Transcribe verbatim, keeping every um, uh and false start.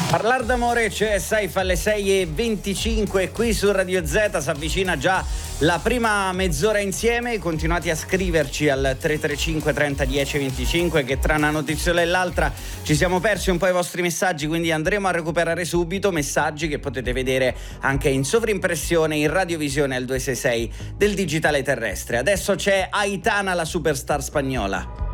Parlar d'amore c'è, sai, fa le sei e venticinque qui su Radio Z, si avvicina già la prima mezz'ora insieme. Continuate a scriverci al tre tre cinque trenta dieci venticinque, che tra una notiziola e l'altra ci siamo persi un po' i vostri messaggi, quindi andremo a recuperare subito messaggi che potete vedere anche in sovrimpressione in radiovisione al due sei sei del digitale terrestre. Adesso c'è Aitana, la superstar spagnola.